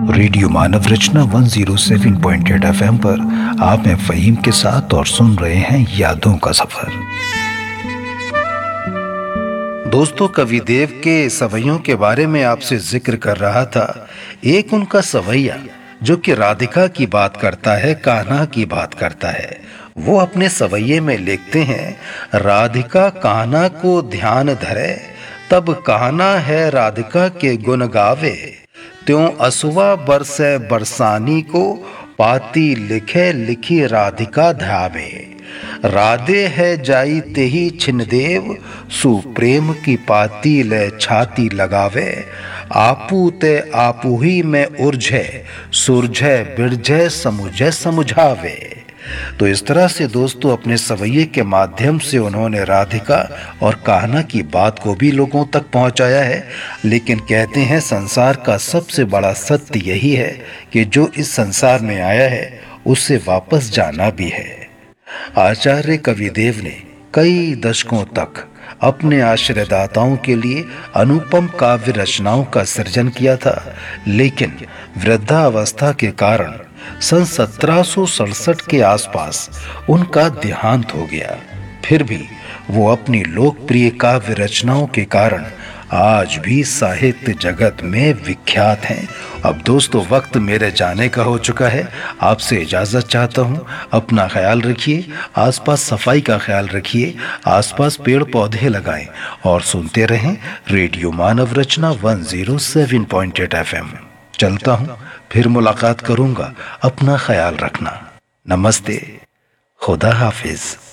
Radio मानव रचना 107.8 FM पर आप हैं फ़हीम के साथ और सुन रहे हैं यादों का सफर। दोस्तों, कविदेव के सवैयों के बारे में आपसे जिक्र कर रहा था। एक उनका सवैया जो कि राधिका की बात करता है, कान्हा की बात करता है। वो अपने सवैये में लिखते हैं, राधिका कान्हा को ध्यान धरे, तब कान्हा है राधिका के गुण गावे। त्यों असुआ बरसे बरसानी को, पाती लिखे लिखी राधिका ध्यावे। राधे है जाई तेही छिनदेव, सुप्रेम की पाती ले छाती लगावे। आपू ते आपू ही में उर्झे, सुरझे बिरझे समुझे समुझावे। तो इस तरह से दोस्तों अपने सवैये के माध्यम से उन्होंने राधिका और कान्हा की बात को भी लोगों तक पहुंचाया है। लेकिन कहते हैं संसार का सबसे बड़ा सत्य यही है कि जो इस संसार में आया है उससे वापस जाना भी है। आचार्य कविदेव ने कई दशकों तक अपने आश्रयदाताओं के लिए अनुपम काव्य रचनाओं का सृजन किया था, लेकिन वृद्धावस्था के कारण सन 1767 के आसपास उनका देहांत हो गया। फिर भी वो अपनी लोकप्रिय काव्य रचनाओं के कारण आज भी साहित्य जगत में विख्यात हैं। अब दोस्तों वक्त मेरे जाने का हो चुका है। आपसे इजाज़त चाहता हूँ। अपना ख्याल रखिए, आसपास सफाई का ख्याल रखिए, आसपास पेड़ पौधे लगाएं और सुनते रहें रेडियो मानव रचना 107.8 FM। चलता हूँ, फिर मुलाकात करूँगा। अपना ख्याल रखना। नमस्ते, खुदा हाफिज।